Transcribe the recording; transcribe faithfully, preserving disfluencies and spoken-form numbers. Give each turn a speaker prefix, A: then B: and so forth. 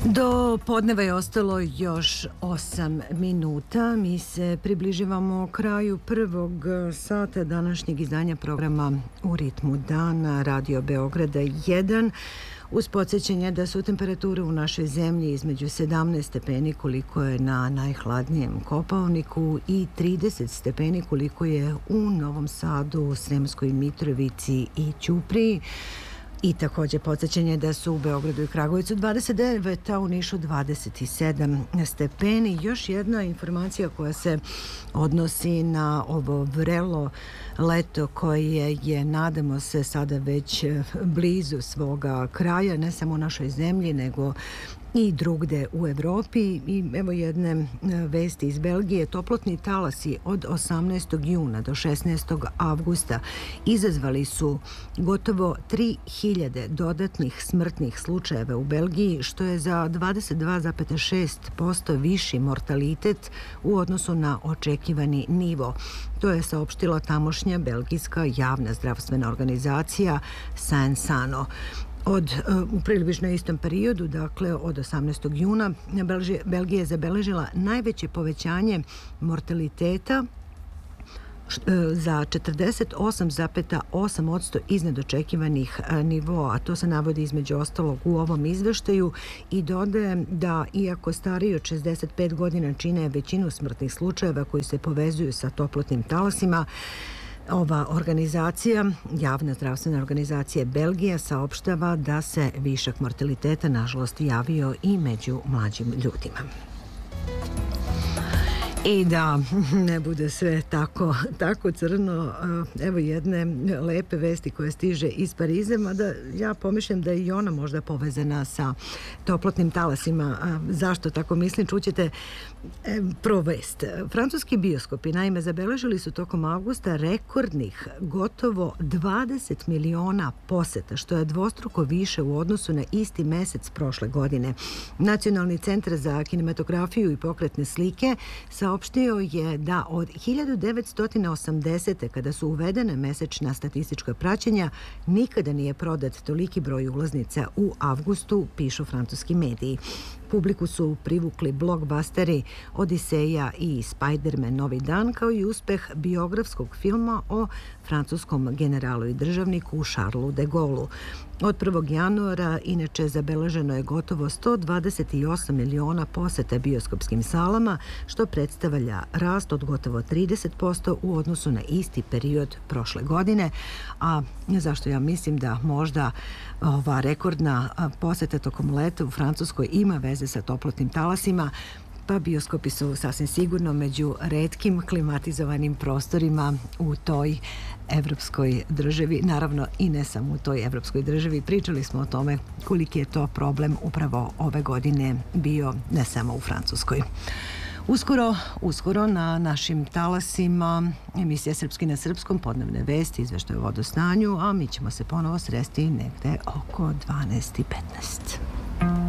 A: Do podneva je ostalo još osam minuta. Mi se približivamo kraju prvog sata današnjeg izdanja programa U ritmu dana Radio Beograda jedan. Uz podsjećanje da su temperature u našoj zemlji između sedamnaest stepeni koliko je na najhladnijem Kopaoniku i trideset stepeni koliko je u Novom Sadu, Sremskoj Mitrovici i Ćupriji. I također podsjećanje da su u Beogradu i Kragujevcu dvadeset devet, a u Nišu dvadeset sedam stepeni. Još jedna informacija koja se odnosi na ovo vrelo leto koje je, nadamo se, sada već blizu svoga kraja, ne samo u našoj zemlji, nego i drugde u Evropi. I evo jedne vesti iz Belgije. Toplotni talasi od osamnaestog juna do šesnaestog avgusta izazvali su gotovo tri hiljade dodatnih smrtnih slučajeva u Belgiji, što je za dvadeset dva zarez šest posto viši mortalitet u odnosu na očekivani nivo. To je saopštila tamošnja belgijska javna zdravstvena organizacija Sansano. Od, u približno istom periodu, dakle od osamnaestog juna, Belgija je zabeležila najveće povećanje mortaliteta za četrdeset osam zarez osam posto iznad očekivanih nivoa, a to se navodi između ostalog u ovom izveštaju i dodaje da iako stariji od šezdeset pet godina čine većinu smrtnih slučajeva koji se povezuju sa toplotnim talasima, ova organizacija, javna zdravstvena organizacija Belgija, saopštava da se višak mortaliteta nažalost javio i među mlađim ljudima. I da ne bude sve tako, tako crno, evo jedne lepe vesti koje stiže iz Pariza, mada ja pomišljam da je i ona možda povezana sa toplotnim talasima. A zašto tako mislim? Čućete prvo vest. Francuski bioskopi, naime, zabeležili su tokom avgusta rekordnih gotovo dvadeset miliona poseta, što je dvostruko više u odnosu na isti mesec prošle godine. Nacionalni centar za kinematografiju i pokretne slike sa Opštio je da od hiljadu devetsto osamdesete. kada su uvedene mesečna statistička praćenja, nikada nije prodat toliki broj ulaznica u avgustu, pišu francuski mediji. Publiku su privukli blockbusteri Odiseja i Spider-Man Novi dan, kao i uspeh biografskog filma o francuskom generalu i državniku Charlesu de Gaullu. Od prvog januara, inače, zabeleženo je gotovo sto dvadeset osam miliona poseta bioskopskim salama, što predstavlja rast od gotovo trideset posto u odnosu na isti period prošle godine. A zašto ja mislim da možda ova rekordna poseta tokom leta u Francuskoj ima veze sa toplotnim talasima? Pa bioskopi su sasvim sigurno među retkim klimatizovanim prostorima u toj evropskoj državi, naravno i ne samo u toj evropskoj državi. Pričali smo o tome koliki je to problem upravo ove godine bio, ne samo u Francuskoj. Uskoro, uskoro na našim talasima emisija Srpski na srpskom, podnevne vesti, izveštaj o vodostanju, a mi ćemo se ponovo sresti negde oko dvanaest i petnaest.